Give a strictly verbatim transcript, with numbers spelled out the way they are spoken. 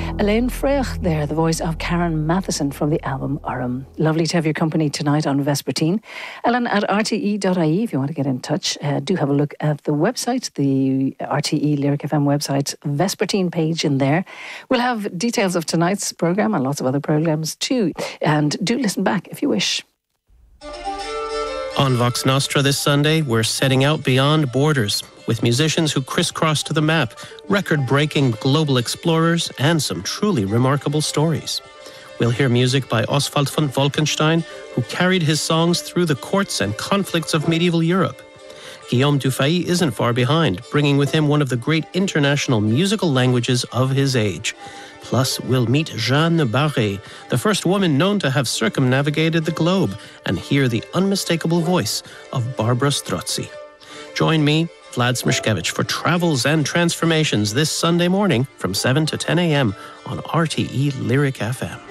Elaine Freyach there, the voice of Karen Matheson from the album Urim. Lovely to have your company tonight on Vespertine. Ellen at r t e dot i e if you want to get in touch. Uh, do have a look at the website, the R T E Lyric F M website, Vespertine page in there. We'll have details of tonight's programme and lots of other programmes too. And do listen back if you wish. On Vox Nostra this Sunday, we're setting out beyond borders with musicians who crisscross to the map, record-breaking global explorers, and some truly remarkable stories. We'll hear music by Oswald von Wolkenstein, who carried his songs through the courts and conflicts of medieval Europe. Guillaume Dufay isn't far behind, bringing with him one of the great international musical languages of his age. Plus, we'll meet Jeanne Barré, the first woman known to have circumnavigated the globe, and hear the unmistakable voice of Barbara Strozzi. Join me, Vlad Smrshkevich, for Travels and Transformations this Sunday morning from seven to ten a.m. on R T E Lyric F M.